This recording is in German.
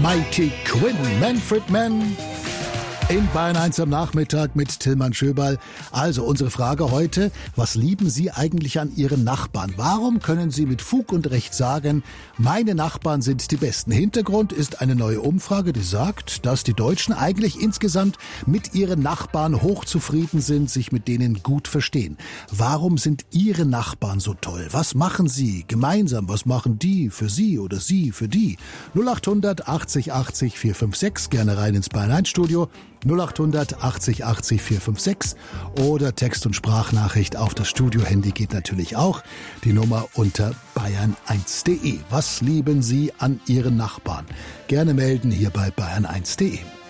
Mighty Quinn, Manfred Mann. In Bayern 1 am Nachmittag mit Tilman Schöberl. Also unsere Frage heute, was lieben Sie eigentlich an Ihren Nachbarn? Warum können Sie mit Fug und Recht sagen, meine Nachbarn sind die Besten? Hintergrund ist eine neue Umfrage, die sagt, dass die Deutschen eigentlich insgesamt mit ihren Nachbarn hochzufrieden sind, sich mit denen gut verstehen. Warum sind Ihre Nachbarn so toll? Was machen Sie gemeinsam? Was machen die für Sie oder Sie für die? 0800 80 80 456, gerne rein ins Bayern 1 Studio. 0800 80 80 456 oder Text- und Sprachnachricht auf das Studio-Handy geht natürlich auch. Die Nummer unter bayern1.de. Was lieben Sie an Ihren Nachbarn? Gerne melden hier bei bayern1.de.